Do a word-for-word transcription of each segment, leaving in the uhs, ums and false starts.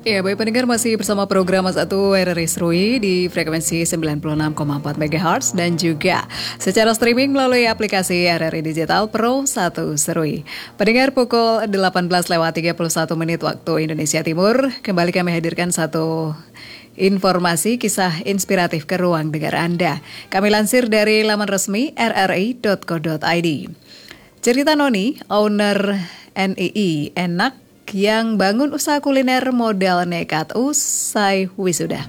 Ya, baik pendengar, masih bersama program Mas Atu R R I Serui di frekuensi sembilan puluh enam koma empat megahertz dan juga secara streaming melalui aplikasi R R I Digital Pro satu Serui. Pendengar, pukul delapan belas lewat tiga puluh satu menit waktu Indonesia Timur, kembali kami hadirkan satu informasi kisah inspiratif ke ruang dengar Anda. Kami lansir dari laman resmi r r i dot co dot i d. Cerita Noni, owner N I I Enak, yang bangun usaha kuliner modal nekat usai wisuda.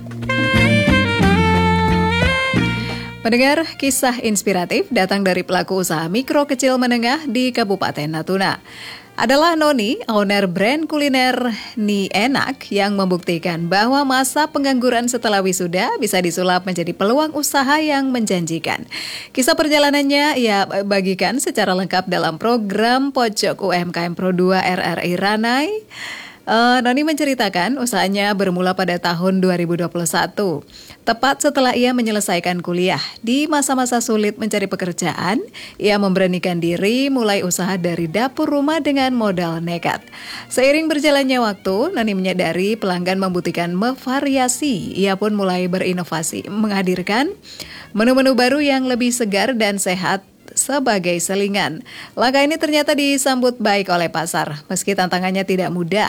Mendengar kisah inspiratif datang dari pelaku usaha mikro kecil menengah di Kabupaten Natuna. Adalah Noni, owner brand kuliner Ni Enak, yang membuktikan bahwa masa pengangguran setelah wisuda bisa disulap menjadi peluang usaha yang menjanjikan. Kisah perjalanannya ia bagikan secara lengkap dalam program Pojok U M K M Pro dua R R I Ranai. Uh, Noni menceritakan usahanya bermula pada tahun dua ribu dua puluh satu, tepat setelah ia menyelesaikan kuliah. Di masa-masa sulit mencari pekerjaan, ia memberanikan diri mulai usaha dari dapur rumah dengan modal nekat. Seiring berjalannya waktu, Noni menyadari pelanggan membutuhkan variasi. Ia pun mulai berinovasi, menghadirkan menu-menu baru yang lebih segar dan sehat sebagai selingan. Langkah ini ternyata disambut baik oleh pasar, meski tantangannya tidak mudah.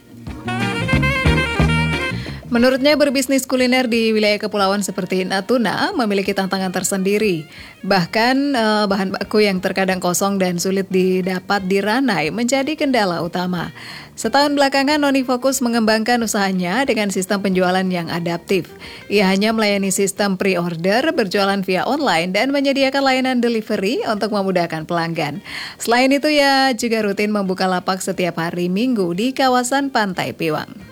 Menurutnya, berbisnis kuliner di wilayah kepulauan seperti Natuna memiliki tantangan tersendiri. Bahkan eh, bahan baku yang terkadang kosong dan sulit didapat di Ranai menjadi kendala utama. Setahun belakangan, Noni fokus mengembangkan usahanya dengan sistem penjualan yang adaptif. Ia hanya melayani sistem pre-order, berjualan via online, dan menyediakan layanan delivery untuk memudahkan pelanggan. Selain itu, ia juga rutin membuka lapak setiap hari Minggu di kawasan Pantai Piwang.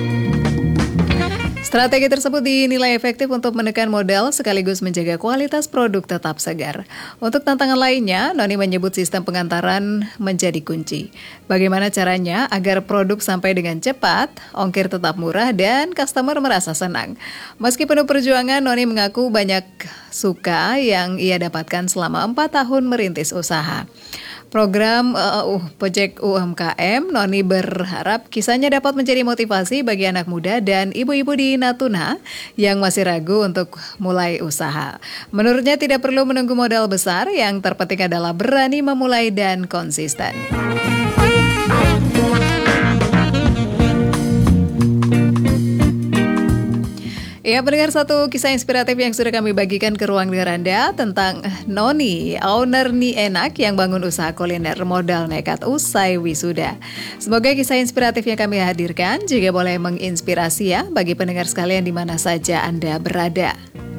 Strategi tersebut dinilai efektif untuk menekan modal sekaligus menjaga kualitas produk tetap segar. Untuk tantangan lainnya, Noni menyebut sistem pengantaran menjadi kunci. Bagaimana caranya agar produk sampai dengan cepat, ongkir tetap murah, dan customer merasa senang. Meski penuh perjuangan, Noni mengaku banyak suka yang ia dapatkan selama empat tahun merintis usaha. Program uh, uh, Pojok U M K M, Noni berharap kisahnya dapat menjadi motivasi bagi anak muda dan ibu-ibu di Natuna yang masih ragu untuk mulai usaha. Menurutnya tidak perlu menunggu modal besar, yang terpenting adalah berani memulai dan konsisten. Ya, pendengar, satu kisah inspiratif yang sudah kami bagikan ke ruang dengar Anda tentang Noni, owner Ni Enak, yang bangun usaha kuliner modal nekat usai wisuda. Semoga kisah inspiratif yang kami hadirkan juga boleh menginspirasi ya bagi pendengar sekalian di mana saja Anda berada.